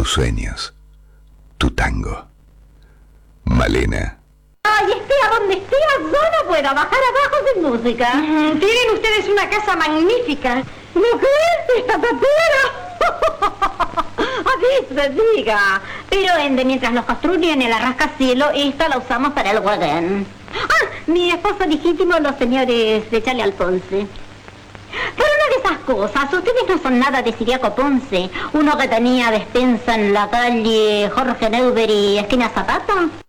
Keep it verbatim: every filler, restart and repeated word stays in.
tus sueños, tu tango. Malena. Ay, esté a donde esté, yo no puedo bajar abajo sin música. Mm, tienen ustedes una casa magnífica. ¿Mujer? ¿Esta tatera? Así se diga. Pero en de mientras los construyen en la rascacielos, esta la usamos para el wagon. Ah, mi esposo legítimo, los señores de Charlie Alfonse. Pero una de esas cosas, ustedes no son nada de Siriaco Ponce, uno que tenía despensa en la calle Jorge Neubery, esquina Zapata.